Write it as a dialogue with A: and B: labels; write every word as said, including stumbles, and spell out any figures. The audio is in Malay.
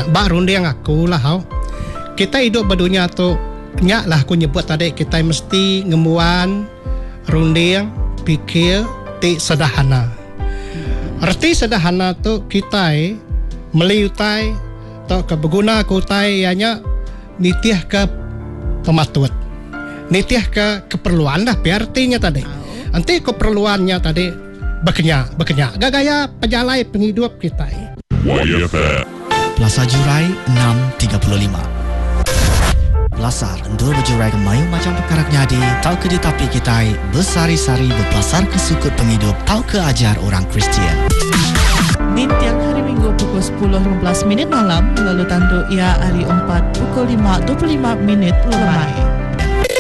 A: Bak runding aku lah hau. Kita hidup berdunia tu nyak lah aku nyebut tadi, kita mesti ngemuan runding pikir ti sederhana. Arti sederhana tu kita meliutai atau kebeguna kutai ianya nitiah ke pematut. Nitiah ke keperluan dah artinya tadi. Nanti keperluannya tadi bekenyak, bekenyak. Gaya pejalai penghidup kita.
B: Plaza Jurai enam tiga puluh lima. Belasar endul berjurai ke mayu macam perkara nyadi. Tau ke di tapi kita bersari-sari berpelasar ke sukut penghidup. Tau ke ajar orang Kristian.
C: Di tiap hari Minggu pukul sepuluh lima belas minit malam, lalu tandu ia hari empat pukul lima dua puluh lima minit lemai.